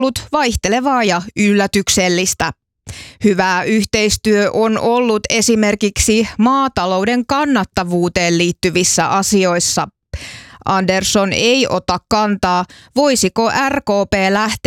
ollut vaihtelevaa ja yllätyksellistä. Hyvä yhteistyö on ollut esimerkiksi maatalouden kannattavuuteen liittyvissä asioissa. Andersson ei ota kantaa, voisiko RKP lähteä